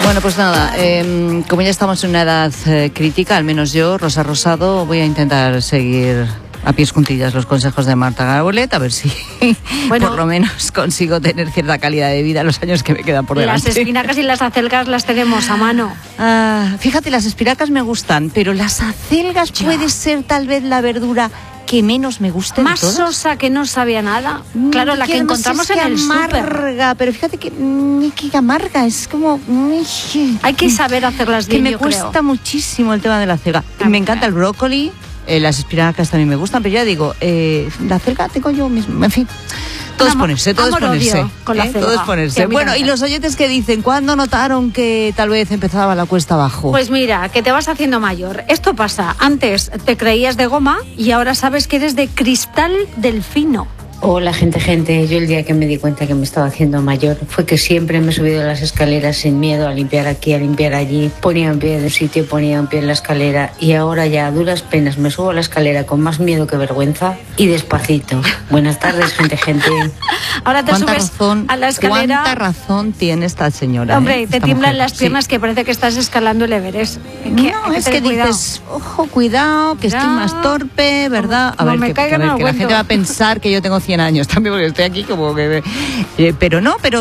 Bueno, pues nada, como ya estamos en una edad crítica, al menos yo, Rosa Rosado, voy a intentar seguir a pies juntillas los consejos de Marta Garbolet, a ver si por lo menos consigo tener cierta calidad de vida los años que me quedan por delante. Las espinacas y las acelgas las tenemos a mano. Fíjate, las espinacas me gustan, pero las acelgas puede ser tal vez la verdura que menos me gusta. Más sosa, que no sabía nada. Claro, la que encontramos en el súper. Amarga, pero fíjate que amarga, es como... Hay que saber hacerlas bien, que me cuesta muchísimo el tema de la acelga. Me encanta el brócoli, las espinacas también me gustan, pero ya digo, la acelga tengo yo mismo, en fin. Todo es ponerse. Todo es ponerse. Bueno, y los oyentes que dicen, ¿cuándo notaron que tal vez empezaba la cuesta abajo? Pues mira, que te vas haciendo mayor. Esto pasa. Antes te creías de goma y ahora sabes que eres de cristal delfino. Hola, gente. Yo el día que me di cuenta que me estaba haciendo mayor fue que siempre me he subido las escaleras sin miedo a limpiar aquí, a limpiar allí. Ponía un pie en un sitio, ponía un pie en la escalera y ahora ya a duras penas me subo a la escalera con más miedo que vergüenza y despacito. Buenas tardes, gente. Ahora te subes a la escalera. ¿Cuánta razón tiene esta señora? Hombre, te tiemblan mujer, las piernas, que parece que estás escalando el Everest. Es que dices, ojo, cuidado, que estoy más torpe, ¿verdad? A ver, que la gente va a pensar que yo tengo 100 años también, porque estoy aquí como que... pero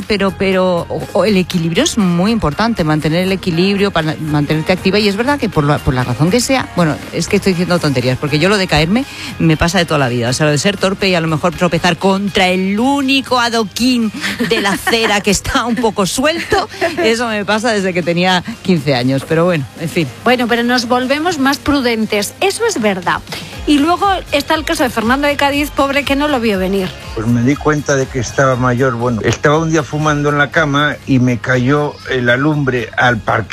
el equilibrio es muy importante, mantener el equilibrio para mantenerte activa, y es verdad que por la razón que sea, bueno, es que estoy diciendo tonterías, porque yo lo de caerme me pasa de toda la vida, o sea, lo de ser torpe y a lo mejor tropezar contra el único adoquín de la acera que está un poco suelto, eso me pasa desde que tenía 15 años, pero bueno, en fin. Bueno, pero nos volvemos más prudentes, eso es verdad. Y luego está el caso de Fernando de Cádiz, pobre, que no lo vio venir. Pues me di cuenta de que estaba mayor. Bueno, estaba un día fumando en la cama y me cayó la lumbre al parque.